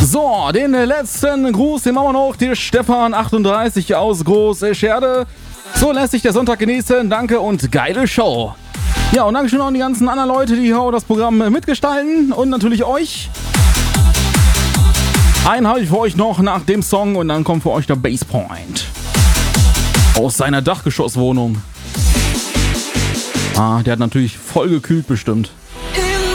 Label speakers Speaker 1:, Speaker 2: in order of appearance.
Speaker 1: So, den letzten Gruß, den machen wir noch. Der Stefan 38 aus Großscherde. So lässt sich der Sonntag genießen. Danke und geile Show. Ja, und Dankeschön auch an die ganzen anderen Leute, die hier das Programm mitgestalten. Und natürlich euch. Einen habe ich für euch noch nach dem Song und dann kommt für euch der Basspoint. Aus seiner Dachgeschosswohnung. Ah, der hat natürlich voll gekühlt bestimmt.